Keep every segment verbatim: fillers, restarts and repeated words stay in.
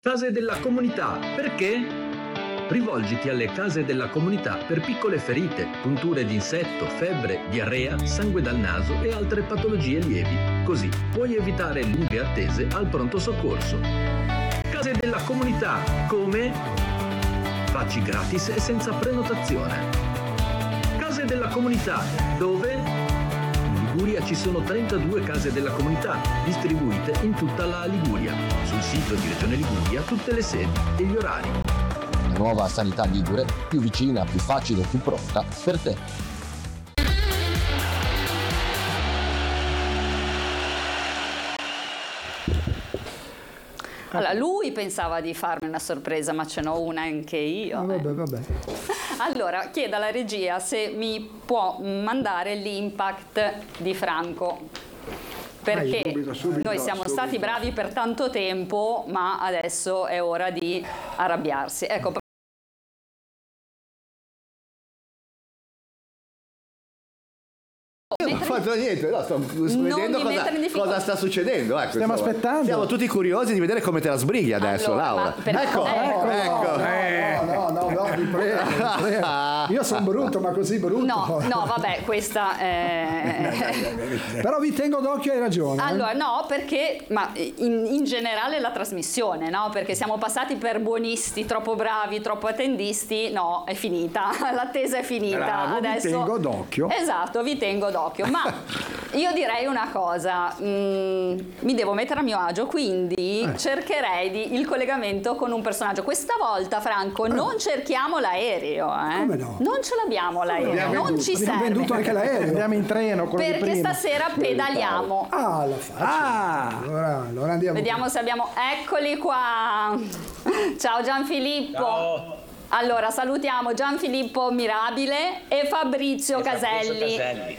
Case della comunità, perché? Rivolgiti alle case della comunità per piccole ferite, punture di insetto, febbre, diarrea, sangue dal naso e altre patologie lievi. Così puoi evitare lunghe attese al pronto soccorso. Case della comunità, come? Vaci gratis e senza prenotazione. Case della comunità, dove? In Liguria ci sono trentadue case della comunità, distribuite in tutta la Liguria. Sul sito di Regione Liguria tutte le sedi e gli orari. La nuova sanità ligure, più vicina, più facile, più pronta per te. Allora, lui pensava di farmi una sorpresa, ma ce n'ho una anche io. Ah, vabbè, vabbè. Allora, chiedo alla regia se mi può mandare l'impact di Franco, perché Ah, subito, subito, noi siamo subito. stati bravi per tanto tempo, ma adesso è ora di arrabbiarsi. Ecco. Io non ho fatto niente, no, sto Non vedendo mi cosa, mettere in difficoltà. cosa sta succedendo. Ecco, Stiamo insomma. aspettando. Siamo tutti curiosi di vedere come te la sbrighi adesso, Allora, Laura. ma per- Ecco, ecco. ecco. No, no, no, no, vi prego, vi prego. Io sono brutto, ma così brutto. No, no, vabbè, questa è... Però vi tengo d'occhio, hai ragione. eh. Allora, no, perché, ma in, in generale la trasmissione, no? Perché siamo passati per buonisti, troppo bravi, troppo attendisti, no, è finita, l'attesa è finita. Bravo, vi Adesso... tengo d'occhio. Esatto, vi tengo d'occhio, ma io direi una cosa, mm, mi devo mettere a mio agio, quindi Eh. cercherei di, il collegamento con un personaggio. Questa volta, Franco, non cerchiamo l'aereo, eh? Come no? Non ce l'abbiamo l'aereo, Abbiamo non venduto- ci abbiamo serve. venduto anche l'aereo. Andiamo in treno con Perché stasera pedaliamo. Ah, la faccio. Ah! Allora, allora andiamo. Vediamo se abbiamo... Eccoli qua! Ciao Gianfilippo! Ciao. Allora, salutiamo Gianfilippo Mirabile e Fabrizio E Fabrizio Caselli. Caselli.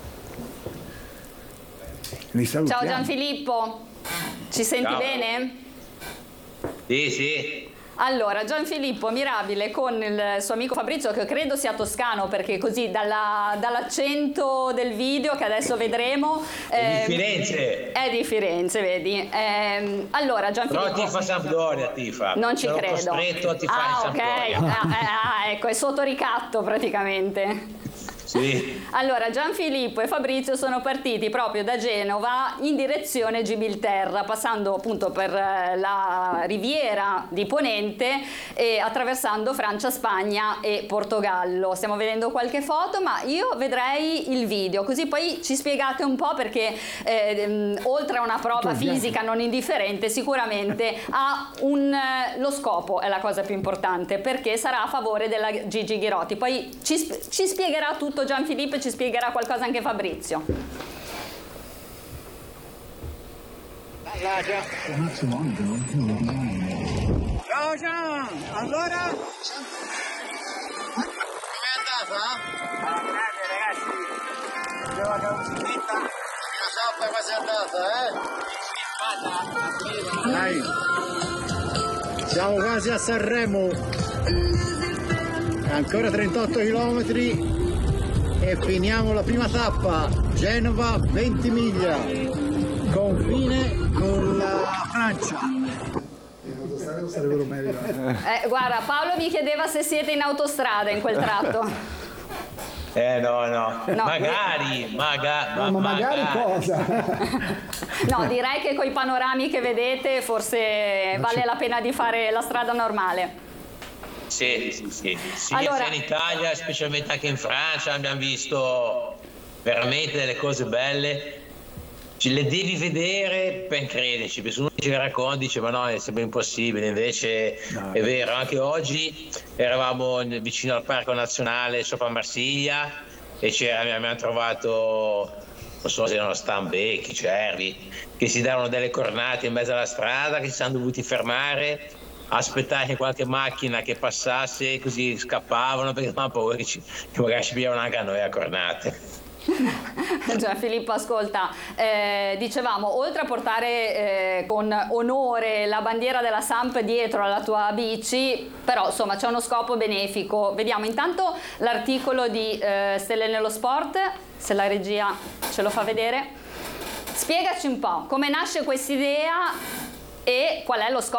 Li salutiamo. Ciao Gianfilippo, ci senti Ciao. bene? Sì, sì. Allora, Gianfilippo Mirabile con il suo amico Fabrizio, che credo sia toscano, perché così dalla- dall'accento del video che adesso vedremo... È di ehm, Firenze. È di Firenze, vedi. Ehm, allora, Però Gianfilippo... tifa Sampdoria, tifa. Non ci Sono credo. costretto a tifare Ah, ok. Sampdoria. Ah, ah, ecco, è sotto ricatto praticamente. Sì. Allora, Gianfilippo e Fabrizio sono partiti proprio da Genova in direzione Gibilterra, passando appunto per eh, la riviera di Ponente e attraversando Francia, Spagna e Portogallo. Stiamo vedendo qualche foto, ma io vedrei il video, così poi ci spiegate un po', perché eh, mh, oltre a una prova fisica non indifferente, sicuramente ha un, eh, lo scopo è la cosa più importante, perché sarà a favore della Gigi Ghirotti. Poi ci, sp- ci spiegherà tutto Gianfilippo e ci spiegherà qualcosa anche Fabrizio. Ciao Gian, allora? Com'è andata? Grande ragazzi, abbiamo la causetta, la sappa quasi è andata, eh? Dai, siamo quasi a Sanremo, ancora trentotto chilometri e finiamo la prima tappa, Genova ventimiglia, confine con la Francia. Sarebbero meglio. Eh, guarda, Paolo mi chiedeva se siete in autostrada in quel tratto. Eh no, no. No. Magari, maga, ma, Ma magari cosa? No, direi che con i panorami che vedete forse vale la pena di fare la strada normale. Sì, sì, sì. Sì, Allora- sia in Italia, specialmente anche in Francia, abbiamo visto veramente delle cose belle. Ce le devi vedere per crederci, perché se uno ci racconta dice ma no, è sempre impossibile, invece è vero. Anche oggi eravamo vicino al Parco Nazionale sopra Marsiglia e c'era- abbiamo trovato, non so se erano stambecchi, cervi, che si davano delle cornate in mezzo alla strada, che si sono dovuti fermare, aspettare qualche macchina che passasse, così scappavano perché avevano paura che, ci, che magari ci pigliavano anche a noi a cornate. Gianfilippo, ascolta, eh, dicevamo, oltre a portare eh, con onore la bandiera della Samp dietro alla tua bici, però insomma c'è uno scopo benefico. Vediamo intanto l'articolo di eh, Stelle nello Sport, se la regia ce lo fa vedere. Spiegaci un po' come nasce quest'idea e qual è lo scopo